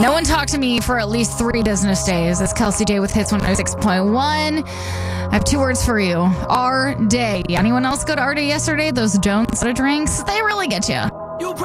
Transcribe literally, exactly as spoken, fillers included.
No one talked to me for at least three business days. It's Kelsey Day with Hits one oh six point one. I have two words for you. Our day. Anyone else go to our day yesterday? Those Jones soda drinks, they really get you.